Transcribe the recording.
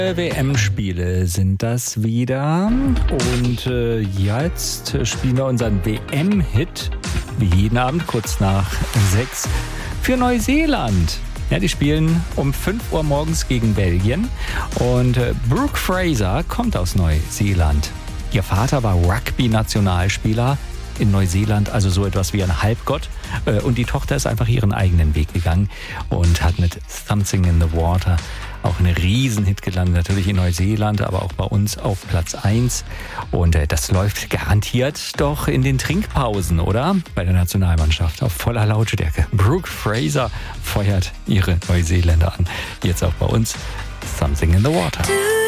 WM-Spiele sind das wieder und jetzt spielen wir unseren WM-Hit, wie jeden Abend, kurz nach 6, für Neuseeland. Ja, die spielen um 5 Uhr morgens gegen Belgien und Brooke Fraser kommt aus Neuseeland. Ihr Vater war Rugby-Nationalspieler in Neuseeland, also so etwas wie ein Halbgott. Und die Tochter ist einfach ihren eigenen Weg gegangen und hat mit Something in the Water auch einen Riesenhit gelandet, natürlich in Neuseeland, aber auch bei uns auf Platz 1. Und das läuft garantiert doch in den Trinkpausen, oder? Bei der Nationalmannschaft auf voller Lautstärke. Brooke Fraser feuert ihre Neuseeländer an. Jetzt auch bei uns Something in the Water.